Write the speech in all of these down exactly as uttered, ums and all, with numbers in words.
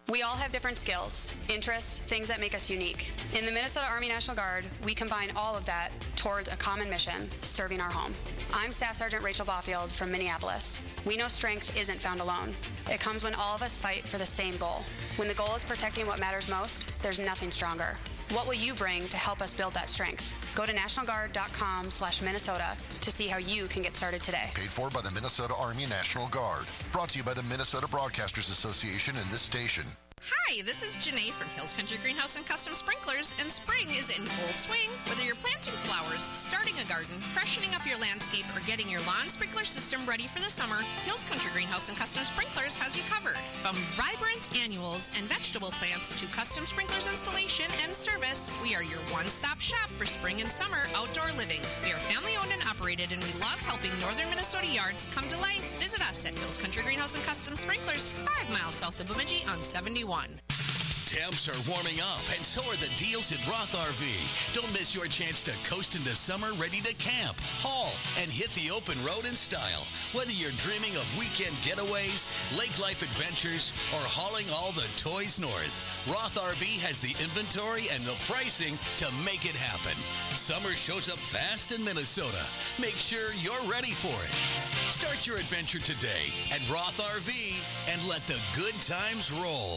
We all have different skills, interests, things that make us unique. In the Minnesota Army National Guard, we combine all of that towards a common mission, serving our home. I'm Staff Sergeant Rachel Baufield from Minneapolis. We know strength isn't found alone. It comes when all of us fight for the same goal. When the goal is protecting what matters most, there's nothing stronger. What will you bring to help us build that strength? Go to national guard dot com slash Minnesota to see how you can get started today. Paid for by the Minnesota Army National Guard. Brought to you by the Minnesota Broadcasters Association and this station. Hi, this is Janae from Hills Country Greenhouse and Custom Sprinklers, and spring is in full swing. Whether you're planting flowers, starting a garden, freshening up your landscape, or getting your lawn sprinkler system ready for the summer, Hills Country Greenhouse and Custom Sprinklers has you covered. From vibrant annuals and vegetable plants to custom sprinklers installation and service, we are your one-stop shop for spring and summer outdoor living. We are family-owned and operated, and we love helping northern Minnesota yards come to life. Visit us at Hills Country Greenhouse and Custom Sprinklers, five miles south of Bemidji on seventy-one. Temps are warming up, and so are the deals at Roth R V. Don't miss your chance to coast into summer ready to camp, haul, and hit the open road in style. Whether you're dreaming of weekend getaways, lake life adventures, or hauling all the toys north, Roth R V has the inventory and the pricing to make it happen. Summer shows up fast in Minnesota. Make sure you're ready for it. Start your adventure today at Roth R V and let the good times roll.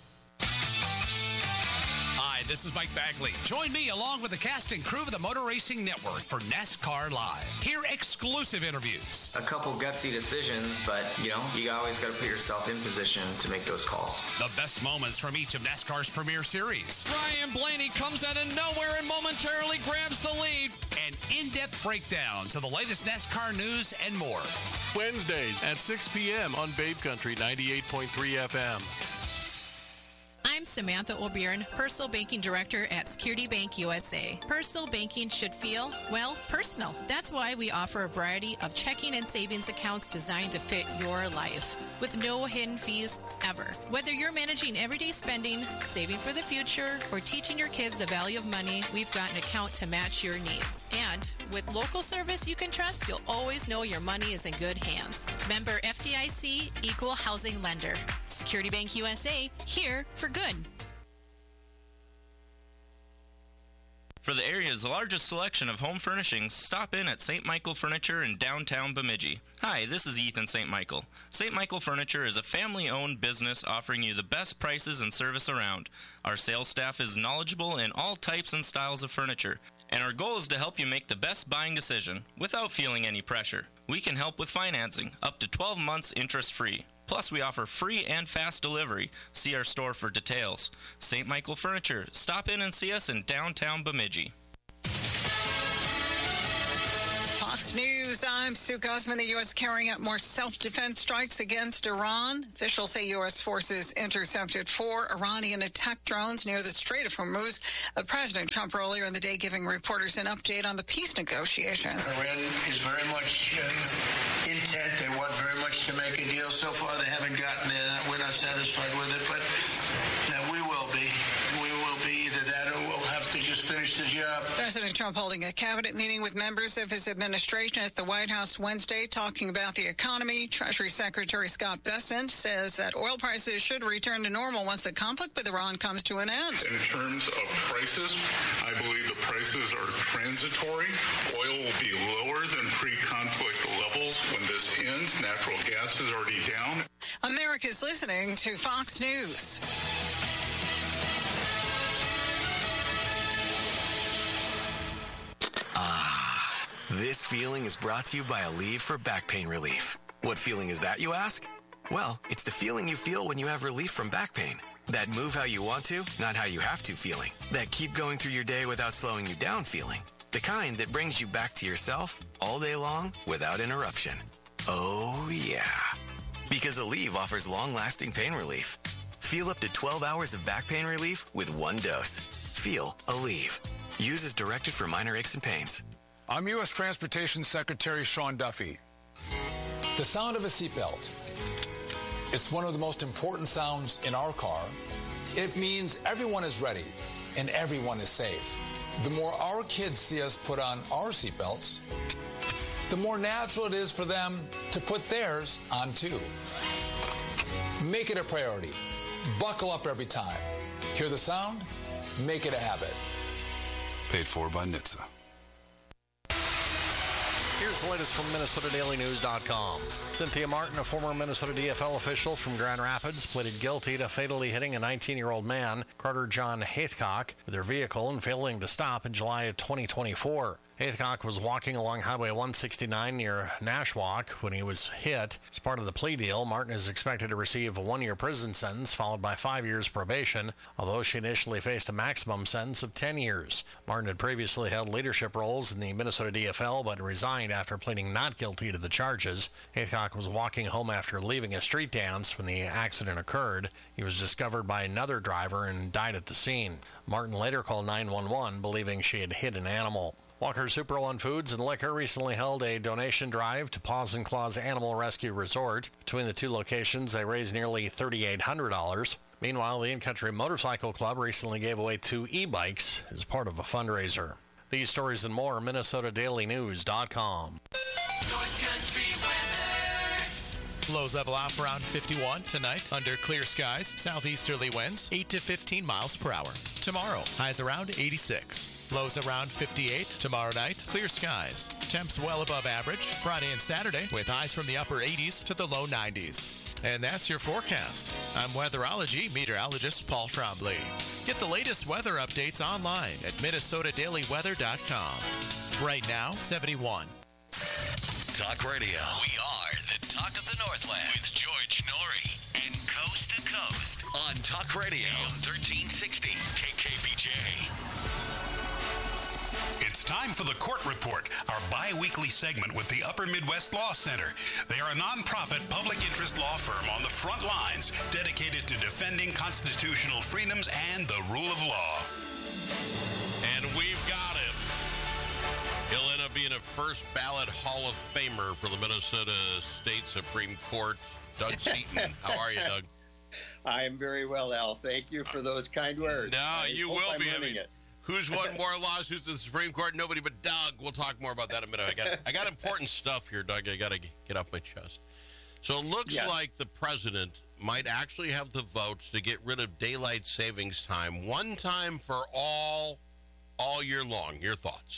Hi, this is Mike Bagley. Join me along with the cast and crew of the Motor Racing Network for NASCAR Live. Hear exclusive interviews. A couple gutsy decisions, but, you know, you always got to put yourself in position to make those calls. The best moments from each of NASCAR's premier series. Ryan Blaney comes out of nowhere and momentarily grabs the lead. And in-depth breakdowns of the latest NASCAR news and more. Wednesdays at six p.m. on Babe Country ninety-eight point three F M. I'm Samantha O'Byrne, Personal Banking Director at Security Bank U S A. Personal banking should feel, well, personal. That's why we offer a variety of checking and savings accounts designed to fit your life, with no hidden fees ever. Whether you're managing everyday spending, saving for the future, or teaching your kids the value of money, we've got an account to match your needs. And with local service you can trust, you'll always know your money is in good hands. Member F D I C, Equal Housing Lender. Security Bank U S A, here for good. For the area's largest selection of home furnishings, stop in at Saint Michael Furniture in downtown Bemidji. Hi, this is Ethan Saint Michael. Saint Michael Furniture is a family-owned business offering you the best prices and service around. Our sales staff is knowledgeable in all types and styles of furniture, and our goal is to help you make the best buying decision without feeling any pressure. We can help with financing, up to twelve months interest-free. Plus, we offer free and fast delivery. See our store for details. Saint Michael Furniture. Stop in and see us in downtown Bemidji. Fox News, I'm Sue Guzman. The U S carrying out more self-defense strikes against Iran. Officials say U S forces intercepted four Iranian attack drones near the Strait of Hormuz. Uh, President Trump earlier in the day giving reporters an update on the peace negotiations. Iran is very much uh, intent. They want very much to make a deal. So far, they haven't gotten there. We're not satisfied with it, but uh, we will be. We will be either that or we'll have to just finish the job. President Trump holding a cabinet meeting with members of his administration at the White House Wednesday, talking about the economy. Treasury Secretary Scott Bessent says that oil prices should return to normal once the conflict with Iran comes to an end. In terms of prices, I believe the prices are transitory. Oil will be lower than pre-conflict levels when this ends. Natural gas is already down. America's listening to Fox News. Ah, this feeling is brought to you by Aleve for back pain relief. What feeling is that, you ask? Well, it's the feeling you feel when you have relief from back pain. That move how you want to, not how you have to feeling. That keep going through your day without slowing you down feeling. The kind that brings you back to yourself all day long without interruption. Oh, yeah. Because Aleve offers long-lasting pain relief. Feel up to twelve hours of back pain relief with one dose. Feel Aleve. Use as directed for minor aches and pains. I'm U S Transportation Secretary Sean Duffy. The sound of a seatbelt. It's one of the most important sounds in our car. It means everyone is ready and everyone is safe. The more our kids see us put on our seatbelts, the more natural it is for them to put theirs on too. Make it a priority. Buckle up every time. Hear the sound? Make it a habit. Paid for by N H T S A. Here's the latest from Minnesota Daily News dot com. Cynthia Martin, a former Minnesota D F L official from Grand Rapids, pleaded guilty to fatally hitting a nineteen-year-old man, Carter John Haithcock, with her vehicle and failing to stop in July of twenty twenty-four. Haithcock was walking along Highway one sixty-nine near Nashwauk when he was hit. As part of the plea deal, Martin is expected to receive a one-year prison sentence followed by five years probation, although she initially faced a maximum sentence of ten years. Martin had previously held leadership roles in the Minnesota D F L but resigned after pleading not guilty to the charges. Haithcock was walking home after leaving a street dance when the accident occurred. He was discovered by another driver and died at the scene. Martin later called nine one one, believing she had hit an animal. Walker Super One Foods and Liquor recently held a donation drive to Paws and Claws Animal Rescue Resort. Between the two locations, they raised nearly three thousand eight hundred dollars. Meanwhile, the In-Country Motorcycle Club recently gave away two e-bikes as part of a fundraiser. These stories and more, Minnesota Daily News dot com. North Country weather. Lows level out around fifty-one tonight under clear skies. Southeasterly winds eight to fifteen miles per hour. Tomorrow, highs around eighty-six. Lows around fifty-eight. Tomorrow night, clear skies. Temps well above average. Friday and Saturday with highs from the upper eighties to the low nineties. And that's your forecast. I'm weatherology meteorologist Paul Trombley. Get the latest weather updates online at Minnesota Daily Weather dot com. Right now, seventy-one. Talk Radio. We are the talk of the Northland with George Norrie and Coast to Coast on Talk Radio thirteen sixty K K B J. It's time for the Court Report, our bi-weekly segment with the Upper Midwest Law Center. They are a nonprofit public interest law firm on the front lines dedicated to defending constitutional freedoms and the rule of law. And we've got him. He'll end up being a first ballot Hall of Famer for the Minnesota State Supreme Court. Doug Seaton. How are you, Doug? I am very well, Al. Thank you for those kind words. No, I you hope will I'm be. I winning mean, it. Who's won more lawsuits to the Supreme Court? Nobody but Doug. We'll talk more about that in a minute. I got I got important stuff here, Doug. I got to get off my chest. So it looks yes. like the president might actually have the votes to get rid of daylight savings time one time for all, all year long. Your thoughts?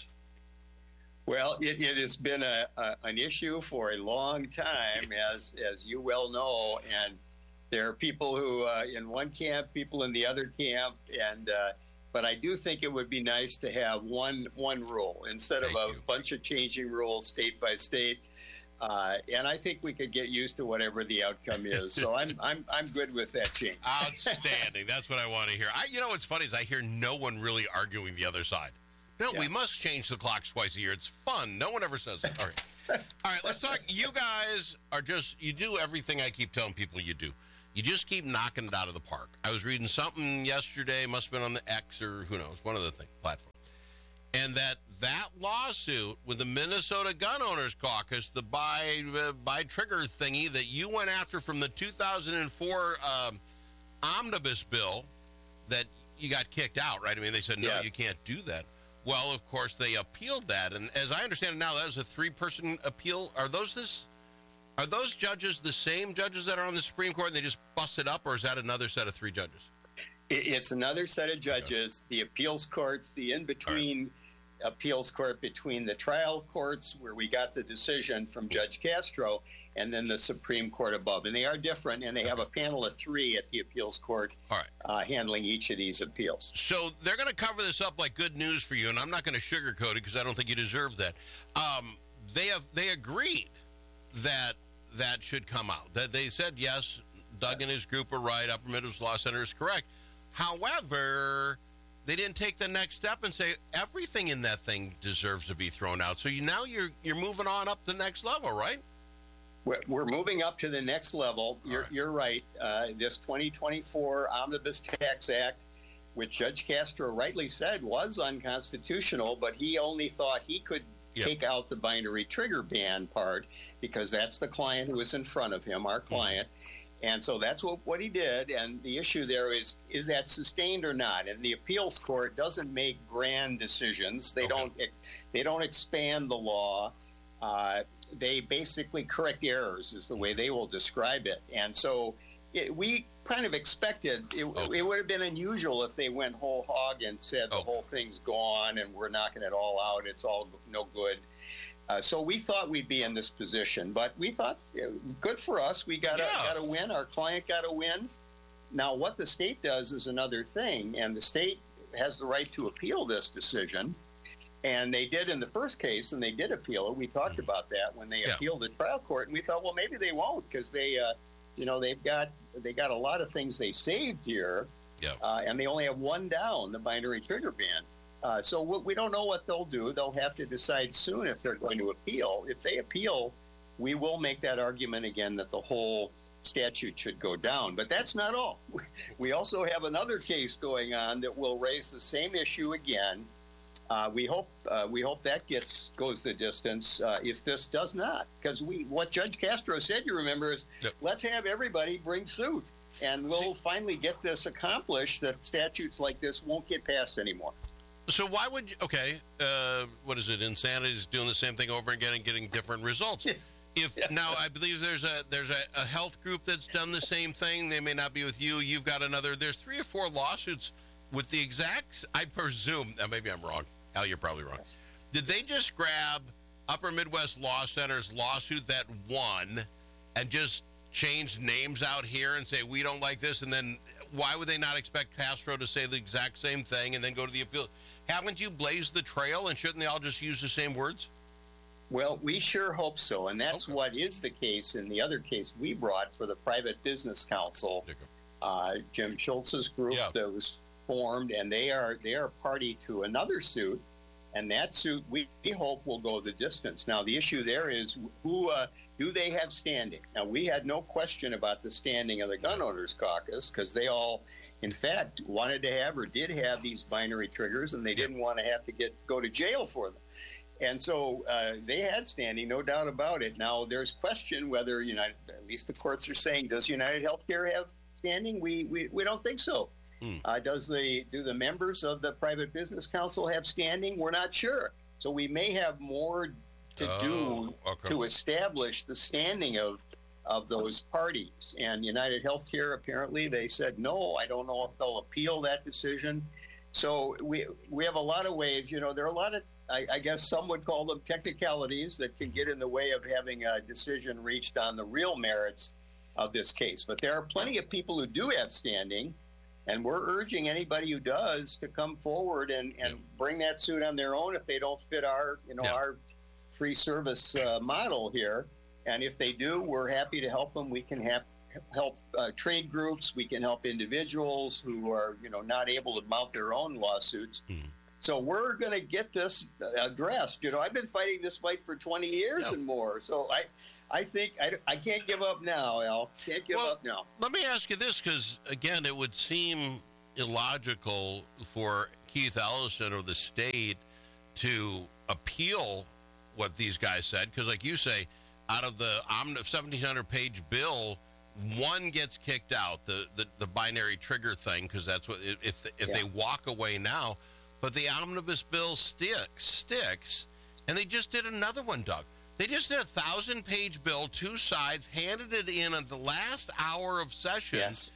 Well, it, it has been a, a an issue for a long time, as as you well know, and there are people who uh, in one camp, people in the other camp, and. Uh, But I do think it would be nice to have one one rule instead of a bunch of changing rules state by state. Uh, and I think we could get used to whatever the outcome is. So I'm I'm I'm good with that change. Outstanding. That's what I want to hear. I, you know what's funny is I hear no one really arguing the other side. No, yeah. we must change the clocks twice a year. It's fun. No one ever says it. All right. All right, let's talk. You guys are just, you do everything I keep telling people you do. You just keep knocking it out of the park. I was reading something yesterday, must have been on the X or who knows, one of the thing, platforms. And that that lawsuit with the Minnesota Gun Owners Caucus, the buy, uh, buy trigger thingy that you went after from the two thousand four um, omnibus bill that you got kicked out, right? I mean, they said, no, yes. you can't do that. Well, of course, they appealed that. And as I understand it now, that was a three-person appeal. Are those this... Are those judges the same judges that are on the Supreme Court and they just bust it up, or is that another set of three judges? It's another set of judges. The appeals courts, the in-between right. appeals court between the trial courts where we got the decision from Judge Castro and then the Supreme Court above. And they are different, and they have a panel of three at the appeals court All right. uh, handling each of these appeals. So they're going to cover this up like good news for you, and I'm not going to sugarcoat it because I don't think you deserve that. Um, they have they agreed that that should come out. That they said, yes, Doug yes. and his group are right, Upper Midwest Law Center is correct. However, they didn't take the next step and say everything in that thing deserves to be thrown out. So you now you're you're moving on up the next level, right? We're, we're moving up to the next level. You're right. You're right. Uh, this twenty twenty-four Omnibus Tax Act, which Judge Castro rightly said was unconstitutional, but he only thought he could yep. take out the binary trigger ban part, because that's the client who was in front of him, our client. Mm-hmm. And so that's what, what he did. And the issue there is, is that sustained or not? And the appeals court doesn't make grand decisions. They okay. don't they don't expand the law. Uh, they basically correct errors is the way they will describe it. And so it, we kind of expected it, okay. it would have been unusual if they went whole hog and said the okay. whole thing's gone and we're knocking it all out. It's all no good. Uh, so we thought we'd be in this position, but we thought good for us. We got yeah. got to win. Our client got to win. Now, what the state does is another thing, and the state has the right to appeal this decision. And they did in the first case, and they did appeal it. We talked about that when they yeah. appealed the trial court, and we thought, well, maybe they won't because they, uh, you know, they've got they got a lot of things they saved here, yeah. uh, and they only have one down, the binary trigger ban. Uh, so we don't know what they'll do. They'll have to decide soon if they're going to appeal. If they appeal, we will make that argument again that the whole statute should go down. But that's not all. We also have another case going on that will raise the same issue again. Uh, we hope uh, we hope that gets goes the distance. Uh, if this does not, because we what Judge Castro said, you remember, is yep. let's have everybody bring suit, and we'll See, finally get this accomplished. That statutes like this won't get passed anymore. So why would you, okay, uh, what is it, Insanity is doing the same thing over again and getting different results. If yeah. Now, I believe there's a there's a, a health group that's done the same thing. They may not be with you. You've got another, there's three or four lawsuits with the exact, I presume, uh, maybe I'm wrong. Al, you're probably wrong. Did they just grab Upper Midwest Law Center's lawsuit that won and just change names out here and say, we don't like this, and then why would they not expect Castro to say the exact same thing and then go to the appeal? Haven't you blazed the trail, and shouldn't they all just use the same words? Well, we sure hope so, and that's okay. what is the case in the other case we brought for the Private Business Council. Uh, Jim Schultz's group yeah. that was formed, and they are they are party to another suit, and that suit we, we hope will go the distance. Now, the issue there is who uh, do they have standing? Now, we had no question about the standing of the Gun Owners Caucus because they all, in fact, wanted to have or did have these binary triggers, and they didn't want to have to get go to jail for them. And so uh, they had standing, no doubt about it. Now, there's question whether United, at least the courts are saying, does United Healthcare have standing? We we, we don't think so. Hmm. Uh, does the do the members of the Private Business Council have standing? We're not sure. So we may have more to oh, do okay. to establish the standing of of those parties. And United Healthcare, apparently, they said, no, I don't know if they'll appeal that decision. So we we have a lot of ways. You know, there are a lot of, I, I guess some would call them technicalities that can get in the way of having a decision reached on the real merits of this case. But there are plenty of people who do have standing, and we're urging anybody who does to come forward and, and yeah. bring that suit on their own if they don't fit our, you know, yeah. our free service uh, model here. And if they do, we're happy to help them. We can have, help uh, trade groups. We can help individuals who are, you know, not able to mount their own lawsuits. Hmm. So we're going to get this addressed. You know, I've been fighting this fight for twenty years yeah. and more. So I, I think I, I can't give up now, Al. Can't give well, up now. Let me ask you this, because, again, it would seem illogical for Keith Ellison or the state to appeal what these guys said, because, like you say, out of the seventeen hundred page bill, one gets kicked out, the, the, the binary trigger thing, because that's what, if, if yeah. they walk away now, but the omnibus bill sticks, sticks, and they just did another one, Doug. They just did a thousand page bill, two sides, handed it in at the last hour of session. Yes.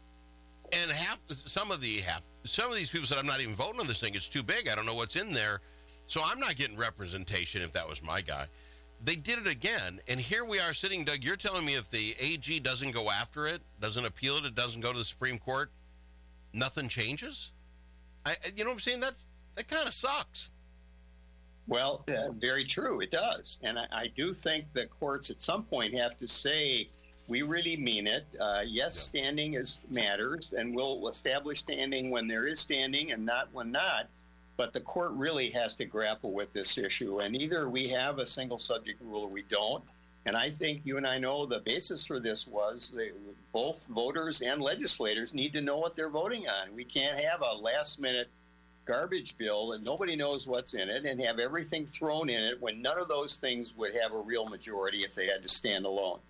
And half, some of the half, some of these people said, I'm not even voting on this thing. It's too big. I don't know what's in there. So I'm not getting representation if that was my guy. They did it again. And here we are sitting, Doug, you're telling me if the A G doesn't go after it, doesn't appeal it, it doesn't go to the Supreme Court, nothing changes? I, you know what I'm saying? That, that kind of sucks. Well, uh, very true. It does. And I, I do think the courts at some point have to say, we really mean it. Uh, yes, yeah. standing is matters, and we'll establish standing when there is standing and not when not. But the court really has to grapple with this issue. And either we have a single subject rule or we don't. And I think you and I know the basis for this was they, both voters and legislators need to know what they're voting on. We can't have a last-minute garbage bill and nobody knows what's in it and have everything thrown in it when none of those things would have a real majority if they had to stand alone.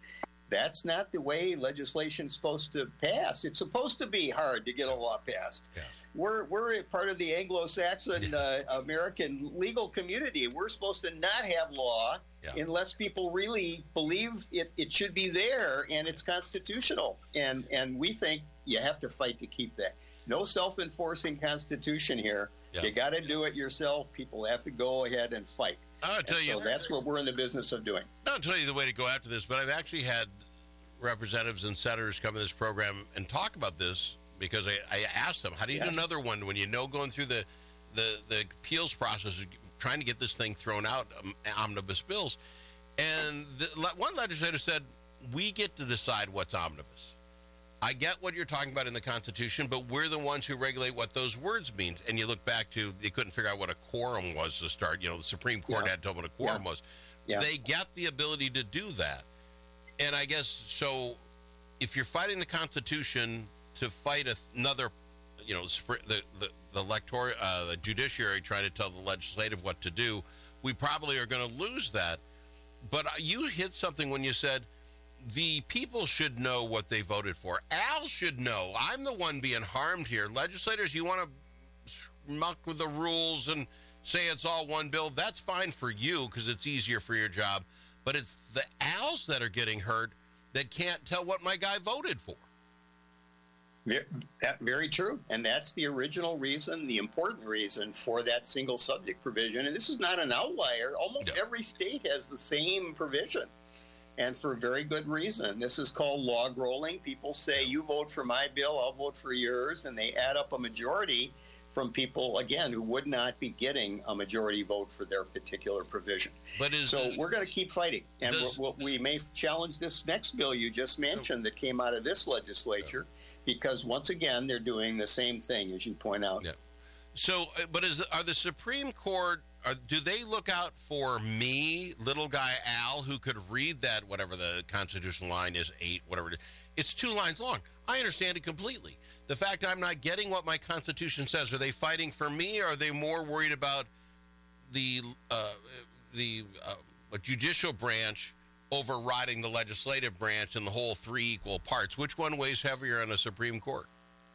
That's not the way legislation's supposed to pass. It's supposed to be hard to get a law passed. Yeah. We're we're a part of the Anglo-Saxon uh, American legal community. We're supposed to not have law yeah. unless people really believe it, it should be there and it's constitutional. And and we think you have to fight to keep that. No self-enforcing constitution here. Yeah. You got to do it yourself. People have to go ahead and fight. I'll tell and you, so that's what we're in the business of doing. I'll tell you the way to go after this, but I've actually had representatives and senators come in this program and talk about this because I, I asked them, how do you yes. do another one when you know going through the, the, the appeals process, trying to get this thing thrown out, um, omnibus bills? And the, one legislator said, we get to decide what's omnibus. I get what you're talking about in the Constitution, but we're the ones who regulate what those words mean. And you look back to, they couldn't figure out what a quorum was to start. You know, the Supreme Court yeah. had to tell them what a quorum yeah. was. Yeah. They get the ability to do that. And I guess, so if you're fighting the Constitution to fight another, you know, the the, the electoral, uh, the judiciary trying to tell the legislative what to do, we probably are going to lose that. But you hit something when you said, the people should know what they voted for. Al should know. I'm the one being harmed here. Legislators, you want to muck with the rules and say it's all one bill, that's fine for you because it's easier for your job. But it's the Als that are getting hurt that can't tell what my guy voted for. Very true. And that's the original reason, the important reason for that single subject provision. And this is not an outlier. Almost no. every state has the same provision. And for a very good reason. This is called log rolling. People say, you vote for my bill, I'll vote for yours. And they add up a majority from people, again, who would not be getting a majority vote for their particular provision. But is so the, we're going to keep fighting. And does, we'll, we may challenge this next bill you just mentioned that came out of this legislature because, once again, they're doing the same thing, as you point out. Yeah. So, but is are the Supreme Court... Are, do they look out for me, little guy Al, who could read that, whatever the constitutional line is, eight, whatever it is? It's two lines long. I understand it completely. The fact I'm not getting what my Constitution says, are they fighting for me, or are they more worried about the uh, the uh, judicial branch overriding the legislative branch and the whole three equal parts? Which one weighs heavier on the Supreme Court?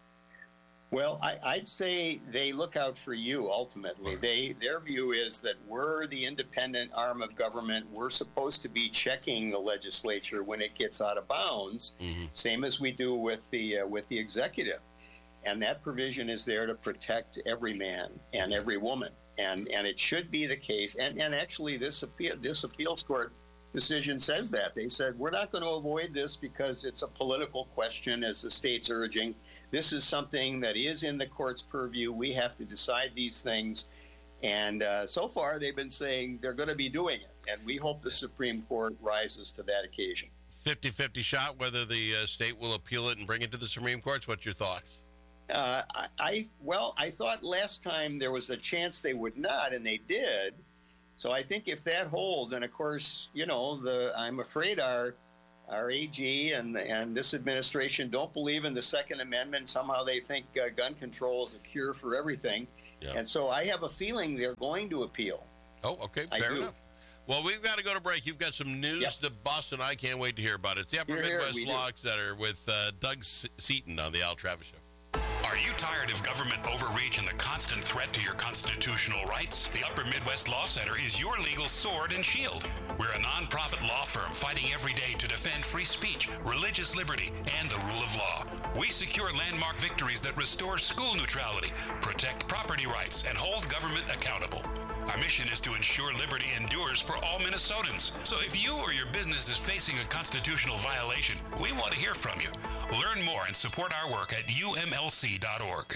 Well, I, I'd say they look out for you, ultimately. They Their view is that we're the independent arm of government. We're supposed to be checking the legislature when it gets out of bounds, mm-hmm. same as we do with the uh, with the executive. And that provision is there to protect every man and every woman. And and it should be the case. And, and actually, this appeal, this appeals court decision says that. They said, we're not going to avoid this because it's a political question, as the state's urging. This is something that is in the court's purview. We have to decide these things. And uh, so far, they've been saying they're going to be doing it. And we hope the Supreme Court rises to that occasion. fifty-fifty shot whether the uh, state will appeal it and bring it to the Supreme Court. What's your thoughts? Uh, I, I Well, I thought last time there was a chance they would not, and they did. So I think if that holds, and of course, you know, the I'm afraid our... Our A G and and this administration don't believe in the Second Amendment. Somehow they think uh, gun control is a cure for everything. Yeah. And so I have a feeling they're going to appeal. Oh, okay. I Fair do. enough. Well, we've got to go to break. You've got some news yep. to bust, and I can't wait to hear about it. It's the Upper Here, Midwest here, Law Center with uh, Doug Seaton on the Al Travis Show. Are you tired of government overreach and the constant threat to your constitutional rights? The Upper Midwest Law Center is your legal sword and shield. We're a nonprofit law firm fighting every day to defend free speech, religious liberty, and the rule of law. We secure landmark victories that restore school neutrality, protect property rights, and hold government accountable. Our mission is to ensure liberty endures for all Minnesotans. So if you or your business is facing a constitutional violation, we want to hear from you. Learn more and support our work at U M L C dot org.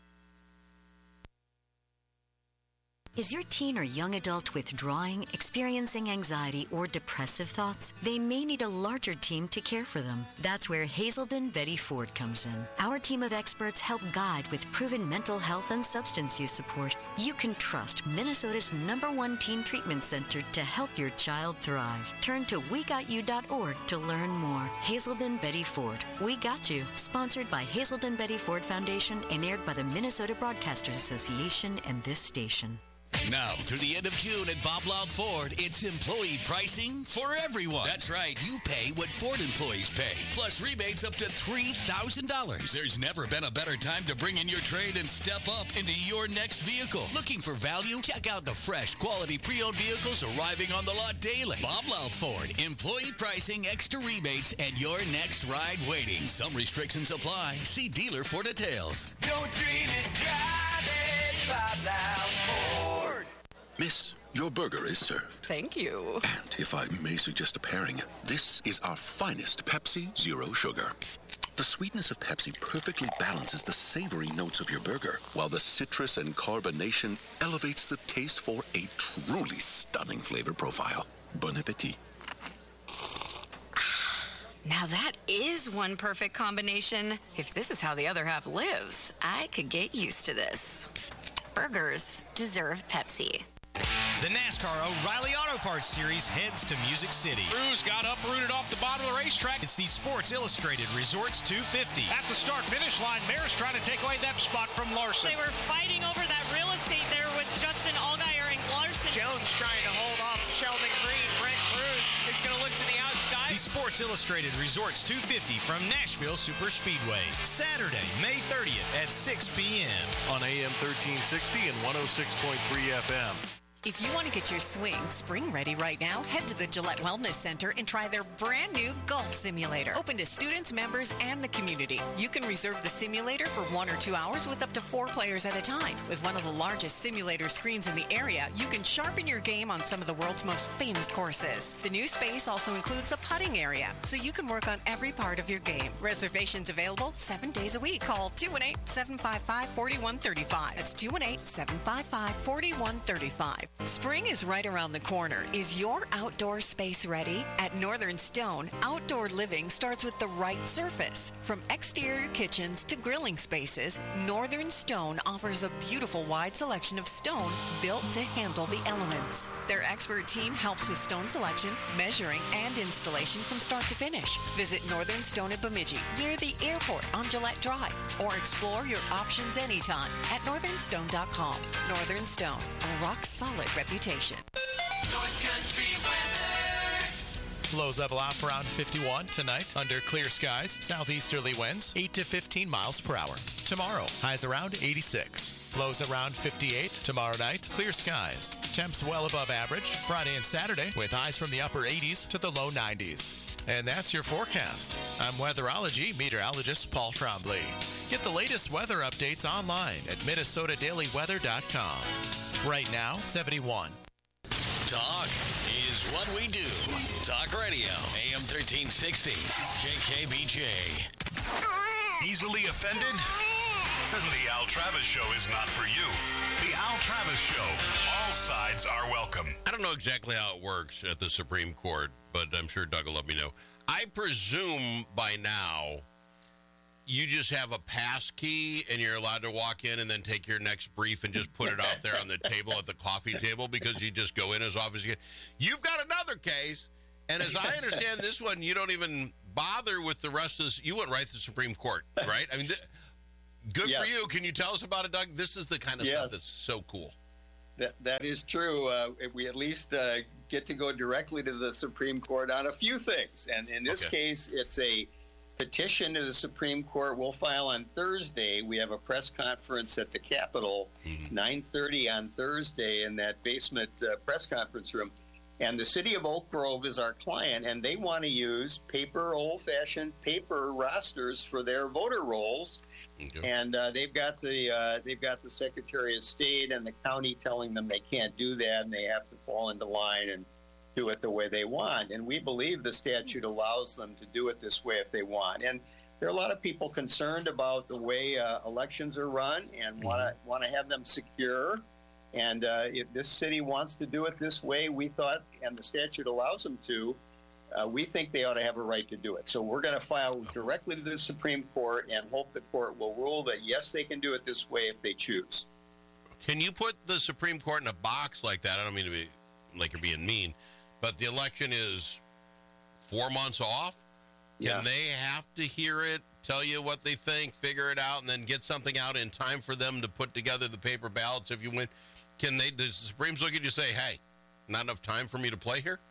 Is your teen or young adult withdrawing, experiencing anxiety, or depressive thoughts? They may need a larger team to care for them. That's where Hazelden Betty Ford comes in. Our team of experts help guide with proven mental health and substance use support. You can trust Minnesota's number one teen treatment center to help your child thrive. Turn to we got you dot org to learn more. Hazelden Betty Ford. We Got You. Sponsored by Hazelden Betty Ford Foundation and aired by the Minnesota Broadcasters Association and this station. Now, through the end of June at Bob Loud Ford, it's employee pricing for everyone. That's right. You pay what Ford employees pay, plus rebates up to three thousand dollars. There's never been a better time to bring in your trade and step up into your next vehicle. Looking for value? Check out the fresh, quality pre-owned vehicles arriving on the lot daily. Bob Loud Ford. Employee pricing, extra rebates, and your next ride waiting. Some restrictions apply. See dealer for details. Don't dream it, drive it, Bob Loud Ford. Miss, your burger is served. Thank you. And if I may suggest a pairing, this is our finest Pepsi Zero Sugar. The sweetness of Pepsi perfectly balances the savory notes of your burger, while the citrus and carbonation elevates the taste for a truly stunning flavor profile. Bon appetit. Now that is one perfect combination. If this is how the other half lives, I could get used to this. Burgers deserve Pepsi. The NASCAR O'Reilly Auto Parts Series heads to Music City. Cruz got uprooted off the bottom of the racetrack. It's the Sports Illustrated Resorts two fifty. At the start-finish line, Maris trying to take away that spot from Larson. They were fighting over that real estate there with Justin Allgaier and Larson. Jones trying to hold off Sheldon Green. Brent Cruz is going to look to the outside. The Sports Illustrated Resorts two fifty from Nashville Superspeedway. Saturday, May thirtieth at six p.m. on A M thirteen sixty and one oh six point three F M. If you want to get your swing spring ready right now, head to the Gillette Wellness Center and try their brand new golf simulator. Open to students, members, and the community. You can reserve the simulator for one or two hours with up to four players at a time. With one of the largest simulator screens in the area, you can sharpen your game on some of the world's most famous courses. The new space also includes a putting area, so you can work on every part of your game. Reservations available seven days a week. Call two one eight, seven five five, four one three five. That's two one eight, seven five five, four one three five. Spring is right around the corner. Is your outdoor space ready? At Northern Stone, outdoor living starts with the right surface. From exterior kitchens to grilling spaces, Northern Stone offers a beautiful wide selection of stone built to handle the elements. Their expert team helps with stone selection, measuring, and installation from start to finish. Visit Northern Stone at Bemidji, near the airport on Gillette Drive, or explore your options anytime at northern stone dot com. Northern Stone, a rock-solid reputation. North Country weather. Lows level out for around fifty-one tonight under clear skies. Southeasterly winds eight to fifteen miles per hour. Tomorrow, highs around eighty-six. Lows around fifty-eight. Tomorrow night, clear skies. Temps well above average. Friday and Saturday with highs from the upper eighties to the low nineties. And that's your forecast. I'm weatherology meteorologist Paul Trombley. Get the latest weather updates online at minnesota daily weather dot com. Right now, seventy-one. Talk is what we do. Talk Radio, A M thirteen sixty, J K B J. Easily offended? The Al Travis Show is not for you. The Al Travis Show. All sides are welcome. I don't know exactly how it works at the Supreme Court, but I'm sure Doug will let me know. I presume by now you just have a pass key and you're allowed to walk in and then take your next brief and just put it out there on the table at the coffee table because you just go in as often as you can. You've got another case, and as I understand this one, you don't even bother with the rest of this. You went right to the Supreme Court, right? I mean, th- good yes. for you. Can you tell us about it, Doug? This is the kind of yes. stuff that's so cool. That That is true. Uh, we at least uh, get to go directly to the Supreme Court on a few things. And in this okay. case, it's a petition to the Supreme Court. We'll file on Thursday. We have a press conference at the Capitol, mm-hmm. nine thirty on Thursday in that basement uh, press conference room. And the city of Oak Grove is our client, and they want to use paper, old-fashioned paper rosters for their voter rolls. Okay. And uh, they've got the uh, they've got the Secretary of State and the county telling them they can't do that, and they have to fall into line and do it the way they want. And we believe the statute allows them to do it this way if they want. And there are a lot of people concerned about the way uh, elections are run and want to mm-hmm. want to have them secure. And uh, if this city wants to do it this way, we thought, and the statute allows them to, uh, we think they ought to have a right to do it. So we're going to file directly to the Supreme Court and hope the court will rule that, yes, they can do it this way if they choose. Can you put the Supreme Court in a box like that? I don't mean to be like you're being mean, but the election is four months off. Can yeah. they have to hear it, tell you what they think, figure it out, and then get something out in time for them to put together the paper ballots if you win? Can they, does the Supremes look at you and say, hey, not enough time for me to play here?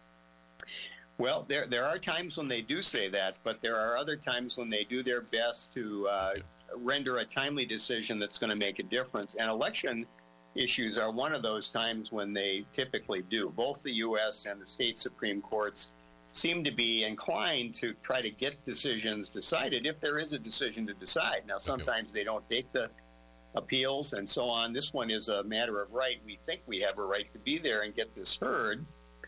Well, there there are times when they do say that, but there are other times when they do their best to uh, okay. render a timely decision that's going to make a difference. And election issues are one of those times when they typically do. Both the U S and the state Supreme Courts seem to be inclined to try to get decisions decided if there is a decision to decide. Now, sometimes okay. they don't take the appeals and so on. This one is a matter of right. We think we have a right to be there and get this heard.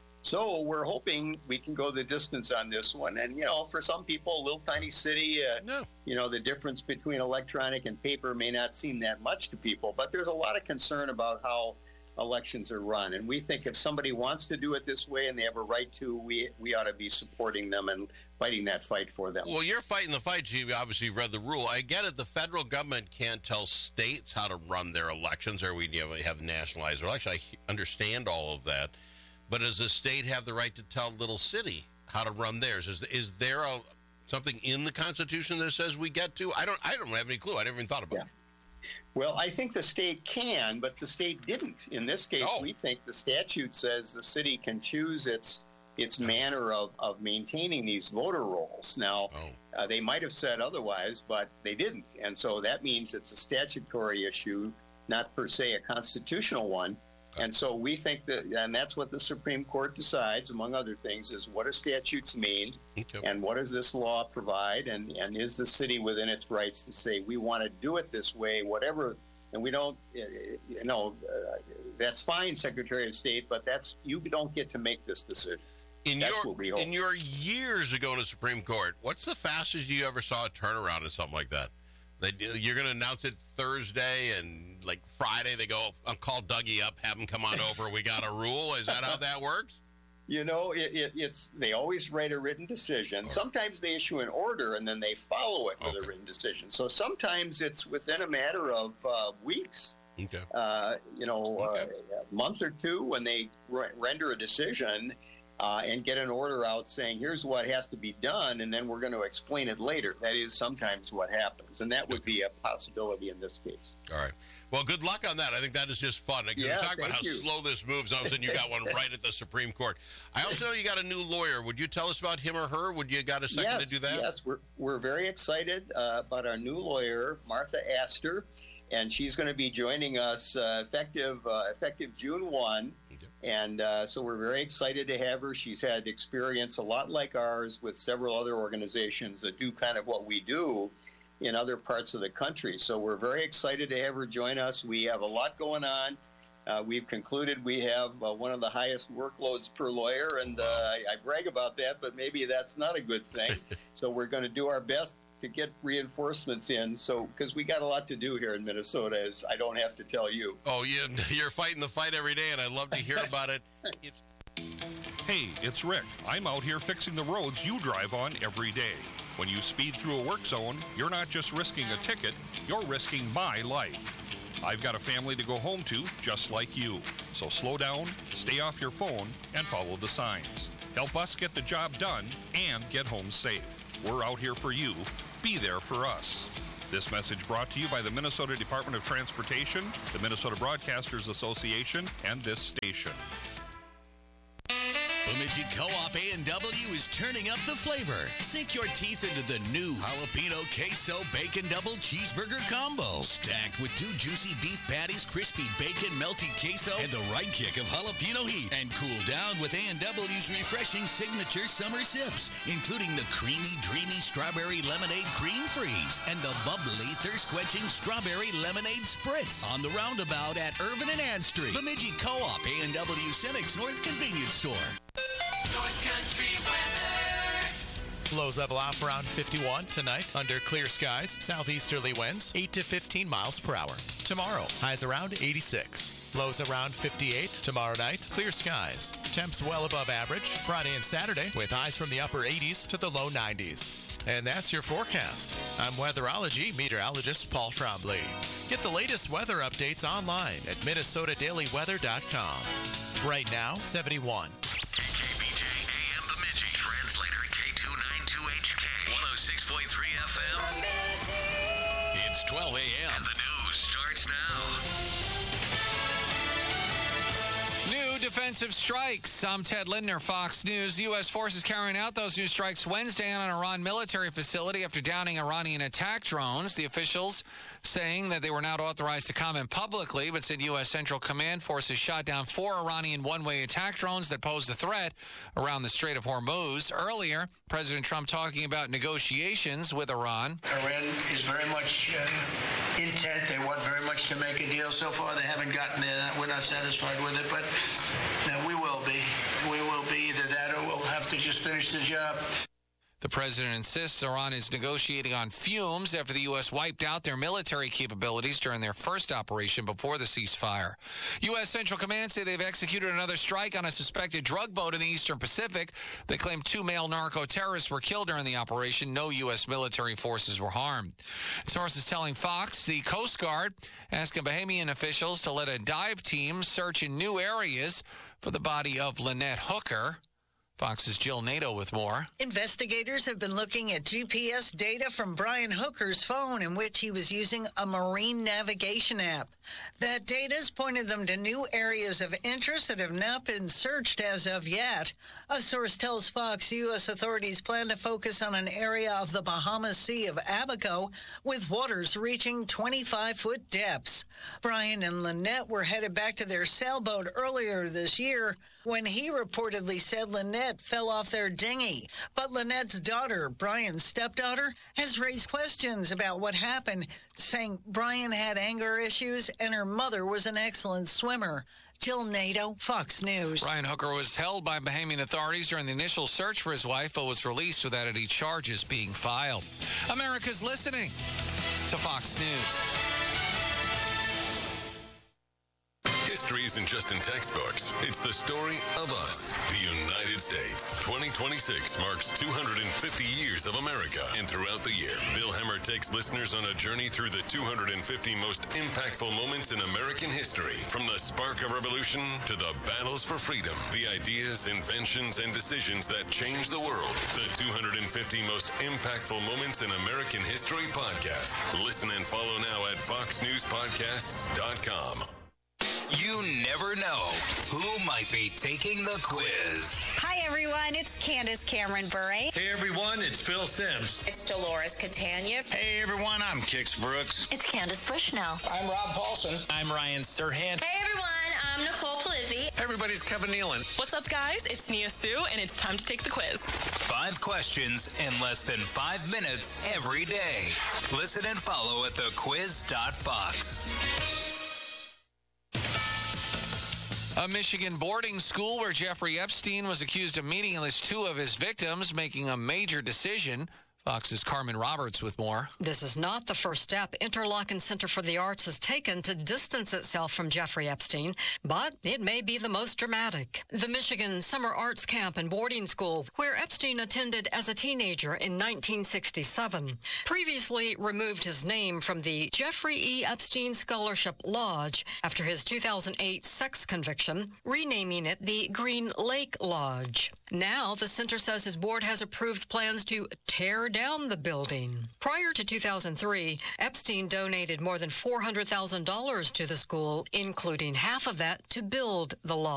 So we're hoping we can go the distance on this one. And, you know, for some people, a little tiny city, uh, no. you know, the difference between electronic and paper may not seem that much to people. But there's a lot of concern about how elections are run. And we think if somebody wants to do it this way and they have a right to, we we ought to be supporting them and fighting that fight for them. Well, you're fighting the fight. You obviously read the rule. I get it. The federal government can't tell states how to run their elections, or we have nationalized elections. I understand all of that. But does the state have the right to tell little city how to run theirs? Is is there a something in the Constitution that says we get to? I don't. I don't have any clue. I never even thought about yeah. it. Well, I think the state can, but the state didn't. In this case, oh. we think the statute says the city can choose its its manner of, of maintaining these voter rolls. Now, oh. uh, they might have said otherwise, but they didn't. And so that means it's a statutory issue, not per se a constitutional one. And so we think that, and that's what the Supreme Court decides, among other things, is what do statutes mean, okay. and what does this law provide, and, and is the city within its rights to say, we want to do it this way, whatever, and we don't, you know, uh, that's fine, Secretary of State, but that's, you don't get to make this decision. In that's your, what we hope. In your years ago in the Supreme Court, what's the fastest you ever saw a turnaround or something like that? They, you're going to announce it Thursday, and like Friday they go, I'll call Dougie up, have him come on over. We got a rule. Is that how that works? You know, it, it, it's they always write a written decision. Sometimes they issue an order, and then they follow it with okay. a written decision. So sometimes it's within a matter of uh, weeks, okay. uh, you know, okay. uh, a month or two when they re- render a decision. Uh, and get an order out saying, here's what has to be done, and then we're going to explain it later. That is sometimes what happens, and that would be a possibility in this case. All right. Well, good luck on that. I think that is just fun. Yeah, talk about how you. slow this moves. All of a sudden, you got one right at the Supreme Court. I also know you got a new lawyer. Would you tell us about him or her? Would you got a second yes, to do that? Yes, we're, we're very excited uh, about our new lawyer, Martha Astor, and she's going to be joining us uh, effective uh, effective June first. And uh, so we're very excited to have her. She's had experience a lot like ours with several other organizations that do kind of what we do in other parts of the country. So we're very excited to have her join us. We have a lot going on. Uh, we've concluded we have uh, one of the highest workloads per lawyer, and uh, I, I brag about that, but maybe that's not a good thing. So we're going to do our best to get reinforcements in, so because we got a lot to do here in Minnesota, as I don't have to tell you. Oh, you, you're fighting the fight every day, and I love to hear about it. Hey, it's Rick. I'm out here fixing the roads you drive on every day. When you speed through a work zone, you're not just risking a ticket, you're risking my life. I've got a family to go home to, just like you. So slow down, stay off your phone, and follow the signs. Help us get the job done and get home safe. We're out here for you. Be there for us. This message brought to you by the Minnesota Department of Transportation, the Minnesota Broadcasters Association, and this station. Bemidji Co-op A and W is turning up the flavor. Sink your teeth into the new Jalapeno Queso Bacon Double Cheeseburger Combo. Stacked with two juicy beef patties, crispy bacon, melty queso, and the right kick of jalapeno heat. And cool down with A and W's refreshing signature summer sips, including the creamy, dreamy strawberry lemonade cream freeze and the bubbly, thirst-quenching strawberry lemonade spritz. On the roundabout at Irvin and Ann Street. Bemidji Co-op A and W Cenex North Convenience Store. North Country weather. Lows level off around fifty-one tonight under clear skies. Southeasterly winds eight to fifteen miles per hour. Tomorrow, highs around eighty-six. Lows around fifty-eight. Tomorrow night, clear skies. Temps well above average. Friday and Saturday with highs from the upper eighties to the low nineties. And that's your forecast. I'm weatherology meteorologist Paul Trombley. Get the latest weather updates online at minnesota daily weather dot com. Right now, seventy-one. K K B J A M Bemidji. Translator K two ninety-two H K. one oh six point three F M. It's twelve a.m. And the news starts now. defensive strikes. I'm Ted Lindner, Fox News. U S forces carrying out those new strikes Wednesday on an Iran military facility after downing Iranian attack drones. The officials saying that they were not authorized to comment publicly, but said U S Central Command forces shot down four Iranian one-way attack drones that posed a threat around the Strait of Hormuz. Earlier, President Trump talking about negotiations with Iran. Iran is very much uh, intent. They want very much to make a deal. So far, they haven't gotten there. We're not satisfied with it, but uh, we will be. We will be either that or we'll have to just finish the job. The president insists Iran is negotiating on fumes after the U S wiped out their military capabilities during their first operation before the ceasefire. U S Central Command say they've executed another strike on a suspected drug boat in the Eastern Pacific. They claim two male narco-terrorists were killed during the operation. No U S military forces were harmed. Sources telling Fox the Coast Guard asking Bahamian officials to let a dive team search in new areas for the body of Lynette Hooker. Fox's Jill Nato with more. Investigators have been looking at G P S data from Brian Hooker's phone in which he was using a marine navigation app. That data has pointed them to new areas of interest that have not been searched as of yet. A source tells Fox U S authorities plan to focus on an area of the Bahamas Sea of Abaco with waters reaching twenty-five foot depths. Brian and Lynette were headed back to their sailboat earlier this year when he reportedly said Lynette fell off their dinghy. But Lynette's daughter, Brian's stepdaughter, has raised questions about what happened, saying Brian had anger issues and her mother was an excellent swimmer. Jill Nato, Fox News. Brian Hooker was held by Bahamian authorities during the initial search for his wife, but was released without any charges being filed. America's listening to Fox News. History isn't just in textbooks. It's the story of us, the United States. twenty twenty-six marks two hundred fifty years of America. And throughout the year, Bill Hemmer takes listeners on a journey through the two hundred fifty most impactful moments in American history. From the spark of revolution to the battles for freedom, the ideas, inventions, and decisions that changed the world. The two hundred fifty most impactful moments in American history podcast. Listen and follow now at fox news podcasts dot com. You never know who might be taking the quiz. Hi, everyone. It's Candace Cameron Bure. Hey, everyone. It's Phil Sims. It's Dolores Catania. Hey, everyone. I'm Kix Brooks. It's Candace Bushnell. I'm Rob Paulson. I'm Ryan Serhant. Hey, everyone. I'm Nicole Palizzi. Everybody's Kevin Nealon. What's up, guys? It's Nia Sue, and it's time to take the quiz. Five questions in less than five minutes every day. Listen and follow at the quiz dot fox. A Michigan boarding school where Jeffrey Epstein was accused of meeting at least two of his victims, making a major decision. Fox's Carmen Roberts with more. This is not the first step Interlochen Center for the Arts has taken to distance itself from Jeffrey Epstein, but it may be the most dramatic. The Michigan Summer Arts Camp and Boarding School, where Epstein attended as a teenager in nineteen sixty-seven, previously removed his name from the Jeffrey E. Epstein Scholarship Lodge after his two thousand eight sex conviction, renaming it the Green Lake Lodge. Now, the center says his board has approved plans to tear down the building. Prior to two thousand three, Epstein donated more than four hundred thousand dollars to the school, including half of that to build the lodge.